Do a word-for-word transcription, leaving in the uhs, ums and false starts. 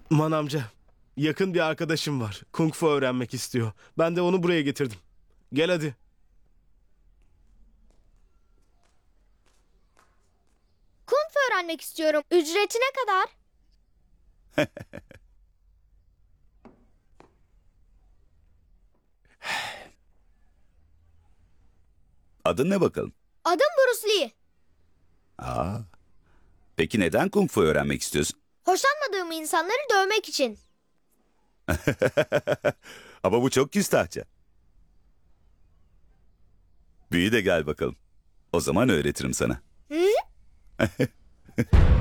Man amca, yakın bir arkadaşım var. Kung fu öğrenmek istiyor. Ben de onu buraya getirdim. Gel hadi. Kung fu öğrenmek istiyorum. Ücreti ne kadar? Adın ne bakalım? Adım Bruce Lee. Aa, peki neden kung fu öğrenmek istiyorsun? Hoşlanmadığım insanları dövmek için. Ama bu çok küstahça. Büyü de gel bakalım. O zaman öğretirim sana. Hı?